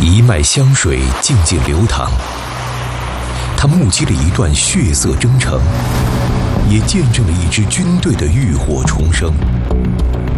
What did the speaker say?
一脉香水静静流淌，他目击了一段血色征程，也见证了一支军队的浴火重生。